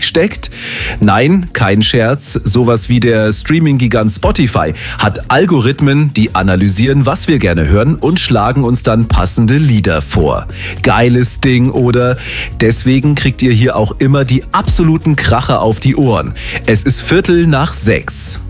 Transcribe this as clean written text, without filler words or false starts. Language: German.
steckt? Nein, kein Scherz. Sowas wie der Streaming-Gigant Spotify hat Algorithmen, die analysieren, was wir gerne hören und schlagen uns dann passende Lieder vor. Geiles Ding, oder? Deswegen kriegt ihr hier auch immer die absoluten Kracher auf die Ohren. Es ist 5:45.